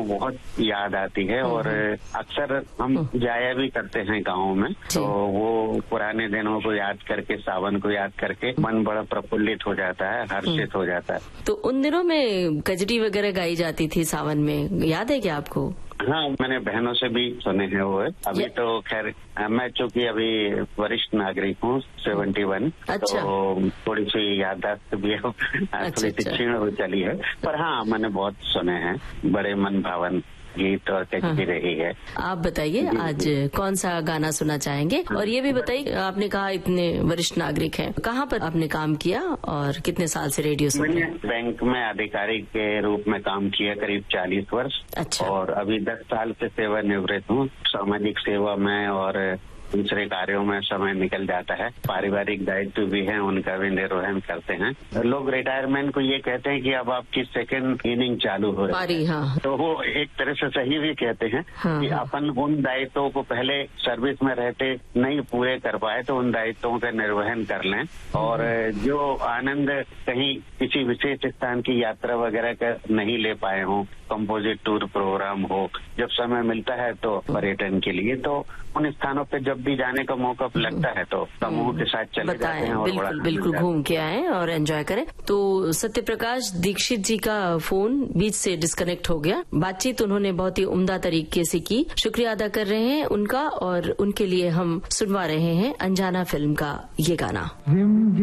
बहुत याद आती है और अक्सर हम जाया भी करते हैं गाँव में, तो वो पुराने दिनों को याद करके, सावन को याद करके मन बड़ा प्रफुल्लित हो जाता है, हर्षित हो जाता है। तो उन दिनों में कजरी वगैरह गाई जाती थी सावन में, याद है क्या आपको? हाँ, मैंने बहनों से भी सुने हैं वो। अभी तो खैर मैं चूंकि अभी वरिष्ठ नागरिक हूँ, 71, अच्छा। तो थोड़ी सी याददाश्त भी थोड़ी क्षीण हो चली है, पर हाँ मैंने बहुत सुने हैं, बड़े मन भावन गीत और कजरी रही है। आप बताइए आज कौन सा गाना सुनना चाहेंगे? और ये भी बताइए, आपने कहा इतने वरिष्ठ नागरिक हैं, कहाँ पर आपने काम किया और कितने साल से रेडियो सुन रहे हैं? मैंने बैंक में अधिकारी के रूप में काम किया करीब 40 वर्ष। अच्छा। और अभी 10 साल से सेवानिवृत्त हूँ। सामाजिक सेवा में और दूसरे कार्यों में समय निकल जाता है। पारिवारिक दायित्व भी हैं, उनका भी निर्वहन करते हैं। लोग रिटायरमेंट को ये कहते हैं कि अब आपकी सेकंड इनिंग चालू हो रही है। हाँ। तो वो एक तरह से सही भी कहते हैं कि अपन उन दायित्वों को पहले सर्विस में रहते नहीं पूरे कर पाए तो उन दायित्वों का निर्वहन कर लें, और जो आनंद कहीं किसी विशेष स्थान की यात्रा वगैरह का नहीं ले पाए हों, कंपोजिट टूर प्रोग्राम हो, जब समय मिलता है तो पर्यटन के लिए, तो उन स्थानों पे जब भी जाने का मौका लगता है तो समूह के साथ चले जाते हैं और बिल्कुल घूम के आए और एंजॉय करें। तो सत्य प्रकाश दीक्षित जी का फोन बीच से डिस्कनेक्ट हो गया। बातचीत उन्होंने बहुत ही उम्दा तरीके से की, शुक्रिया अदा कर रहे हैं उनका, और उनके लिए हम सुनवा रहे हैं अनजाना फिल्म का ये गाना।